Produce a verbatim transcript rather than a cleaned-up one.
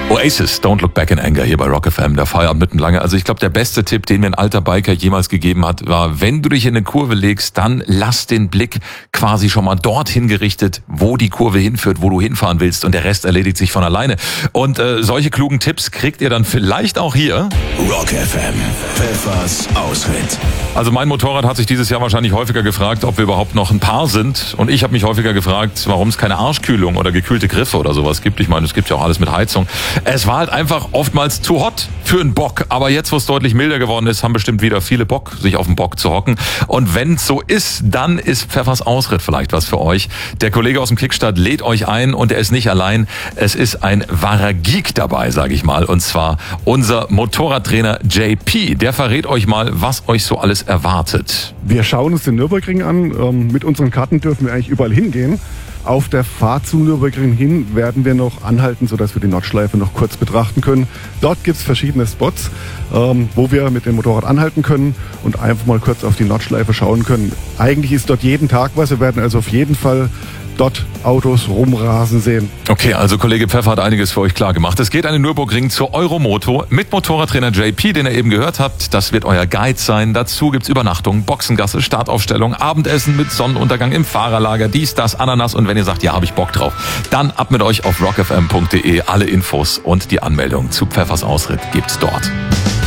Oasis, Don't Look Back in Anger hier bei Rock F M, der Feierabend mittenlange. Also ich glaube, der beste Tipp, den mir ein alter Biker jemals gegeben hat, war, wenn du dich in eine Kurve legst, dann lass den Blick quasi schon mal dorthin gerichtet, wo die Kurve hinführt, wo du hinfahren willst, und der Rest erledigt sich von alleine. Und äh, solche klugen Tipps kriegt ihr dann vielleicht auch hier. Rock F M, Pfeffers Ausritt. Also mein Motorrad hat sich dieses Jahr wahrscheinlich häufiger gefragt, ob wir überhaupt noch ein Paar sind. Und ich habe mich häufiger gefragt, warum es keine Arschkühlung oder gekühlte Griffe oder sowas gibt. Ich meine, es gibt ja auch alles mit Heizung. Es war halt einfach oftmals zu hot für einen Bock. Aber jetzt, wo es deutlich milder geworden ist, haben bestimmt wieder viele Bock, sich auf den Bock zu hocken. Und wenn es so ist, dann ist Pfeffers Ausritt vielleicht was für euch. Der Kollege aus dem Kickstart lädt euch ein, und er ist nicht allein. Es ist ein wahrer Geek dabei, sage ich mal. Und zwar unser Motorradtrainer J P. Der verrät euch mal, was euch so alles erwartet. Wir schauen uns den Nürburgring an. Ähm, mit unseren Karten dürfen wir eigentlich überall hingehen. Auf der Fahrt zum Nürburgring hin werden wir noch anhalten, sodass wir die Nordschleife noch kurz betrachten können. Dort gibt es verschiedene Spots, ähm, wo wir mit dem Motorrad anhalten können und einfach mal kurz auf die Nordschleife schauen können. Eigentlich ist dort jeden Tag was. Wir werden also auf jeden Fall dort Autos rumrasen sehen. Okay, also Kollege Pfeffer hat einiges für euch klar gemacht. Es geht an den Nürburgring zur Euromoto mit Motorradtrainer J P, den ihr eben gehört habt. Das wird euer Guide sein. Dazu gibt's Übernachtung, Boxengasse, Startaufstellung, Abendessen mit Sonnenuntergang im Fahrerlager, dies, das, Ananas. Und wenn ihr sagt, ja, habe ich Bock drauf, dann ab mit euch auf rock f m punkt d e. Alle Infos und die Anmeldung zu Pfeffers Ausritt gibt's dort.